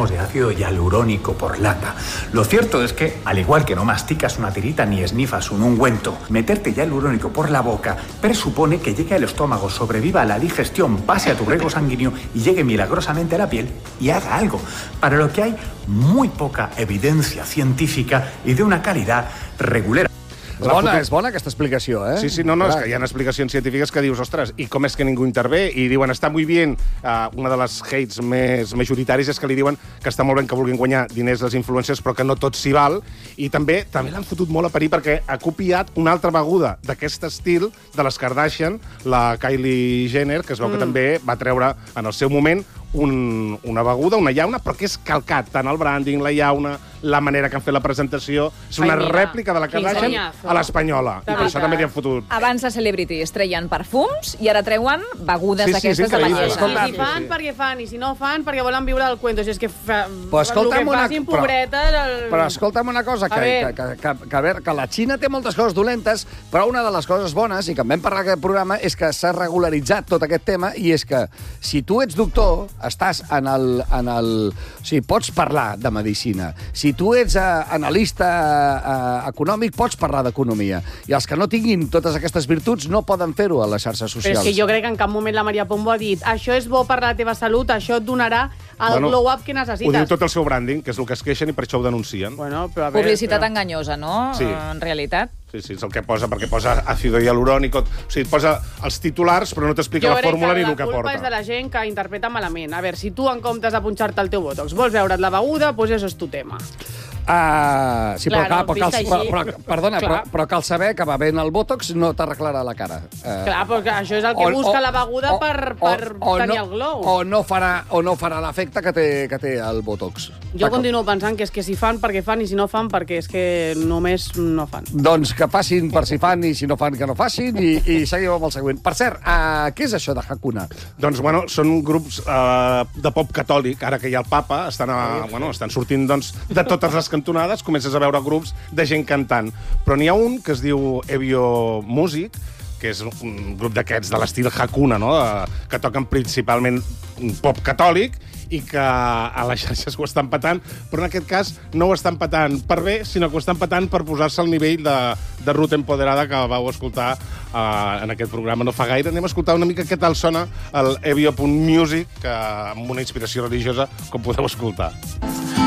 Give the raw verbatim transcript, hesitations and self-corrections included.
miligramos de ácido hialurónico por lata. Lo cierto es que, al igual que no masticas una tirita ni esnifas un ungüento, meterte hialurónico por la boca presupone que llegue al estómago, sobreviva a la digestión, pase a tu riego sanguíneo y llegue milagrosamente a la piel y haga algo, para lo que hay muy poca evidencia científica y de una calidad regular. És bona, és bona aquesta explicació, eh? Sí, sí, no, no, és que hi ha explicacions científiques que dius, ostres, i com és que ningú intervé? I diuen, està molt bé, uh, una de les hates més majoritaris és que li diuen que està molt bé que vulguin guanyar diners les influencers, però que no tot s'hi val. I també també l'han fotut molt a parir perquè ha copiat una altra beguda d'aquest estil de les Kardashian, la Kylie Jenner, que es veu mm. que també va treure en el seu moment un, una beguda, una llauna, però que és calcat tant el branding, la llauna, la manera que han fet la presentació. És una Ai, rèplica de la Kardashian a l'espanyola. I per això també li han fotut. Abans de Celebrities treien perfums i ara treuen begudes sí, d'aquestes sí, de bellesa. I si fan, sí, sí. perquè fan, i si no fan, perquè volen viure del cuento. Si és que fa, però escolta'm el que facin, una... pobretes... El... Però escolta'm una cosa, que, que, que, que, que, a veure, que la Xina té moltes coses dolentes, però una de les coses bones, i que en vam parlar aquest programa, és que s'ha regularitzat tot aquest tema, i és que si tu ets doctor, estàs en el... En el o sigui, pots parlar de medicina. Si tu ets uh, analista uh, econòmic, pots parlar d'economia. I els que no tinguin totes aquestes virtuts no poden fer-ho a les xarxes socials. Però és que jo crec que en cap moment la Maria Pombo ha dit això és bo per la teva salut, això et donarà el bueno, glow-up que necessites. Ho diu tot el seu branding, que és el que es queixen i per això ho denuncien. Bueno, però a veure, Publicitat però... enganyosa, no? Sí. En realitat. Sí, sí, és el que posa, perquè posa àcido hialurónico, o sigui, posa els titulars, però no t'explica la fórmula ni el que porta. Jo crec que la culpa és de la gent que interpreta malament. A veure, si tu, en comptes de punxar-te el teu botox, vols veure't la beguda, doncs això és tu tema. Uh, sí, clar, però, clar, però, cal, però, però, perdona, clar. però, però cal saber que va ben el botox no t'arreglarà la cara. Uh, clar, perquè això és el que o, busca o, la beguda o, per, per o, o tenir no, el glow. O no farà, o no farà l'efecte que, té, que té el botox. Jo continuo pensant que és que si fan perquè fan i si no fan perquè és que només no fan. Doncs que facin per si fan i si no fan que no facin i, i seguim amb el següent. Per cert, uh, què és això de Hakuna? Doncs, bueno, són grups uh, de pop catòlic. Ara que hi ha el papa, estan, a, bueno, estan sortint doncs, de totes les cantonades, comences a veure grups de gent cantant. Però n'hi ha un que es diu Evio Music, que és un grup d'aquests de l'estil Hakuna, no? Que toquen principalment pop catòlic i que a les xarxes ho estan patant, però en aquest cas no ho estan patant per bé, sinó que ho estan patant per posar-se al nivell de, de Ruth Empoderada que vau escoltar uh, en aquest programa no fa gaire. Anem a escoltar una mica què tal sona el Evio Music, que amb una inspiració religiosa, com podeu escoltar.